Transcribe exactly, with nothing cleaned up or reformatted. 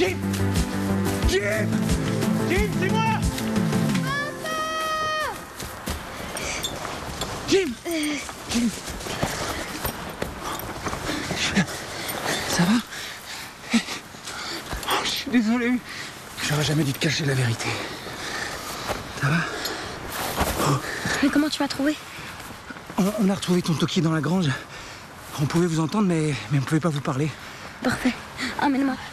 Jim! Jim! Jim, c'est moi! Jim! Jim! Ça va? Oh, je suis désolé. J'aurais jamais dû te cacher la vérité. Ça va? Oh. Mais comment tu m'as trouvé? on, on a retrouvé ton Toki dans la grange. On pouvait vous entendre, mais, mais on ne pouvait pas vous parler. Parfait. Emmène-moi.